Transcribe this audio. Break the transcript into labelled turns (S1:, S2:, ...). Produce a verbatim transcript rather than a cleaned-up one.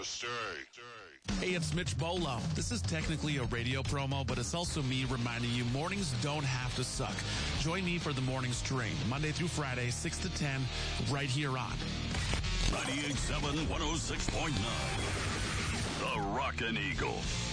S1: stay.
S2: Hey, it's Mitch Bolo. This is technically a radio promo, but it's also me reminding you mornings don't have to suck. Join me for the Morning Strain, Monday through Friday, six to ten, right here on
S3: ninety-eight point seven, one oh six point nine. The Rockin' Eagle.